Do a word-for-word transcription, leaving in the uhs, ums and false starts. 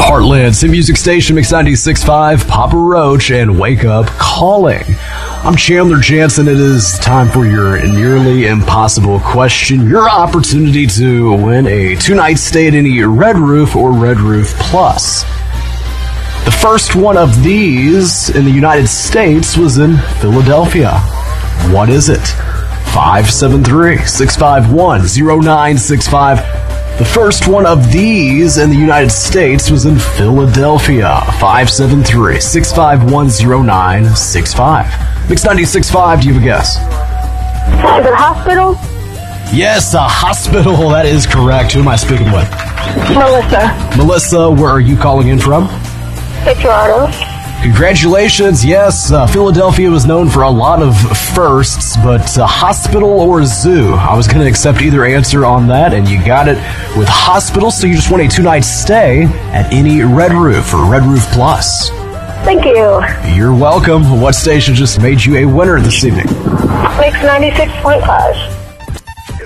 Heartland's hit music station, Mix ninety-six point five, Papa Roach, and Wake Up Calling. I'm Chandler Jansen. It is time for your nearly impossible question. Your opportunity to win a two-night stay at any Red Roof or Red Roof Plus. The first one of these in the United States was in Philadelphia. What is it? five seven three, six five one, zero nine six five. The first one of these in the United States was in Philadelphia. five seven three, six five one, zero nine six five. Mix ninety-six point five, do you have a guess? Is it a hospital? Yes, a hospital. That is correct. Who am I speaking with? Melissa. Melissa, where are you calling in from? Toronto. Congratulations. Yes, uh, Philadelphia was known for a lot of firsts, but uh, hospital or zoo? I was going to accept either answer on that, and you got it with hospital, so you just want a two-night stay at any Red Roof or Red Roof Plus. Thank you. You're welcome. What station just made you a winner this evening? Mix ninety-six point five.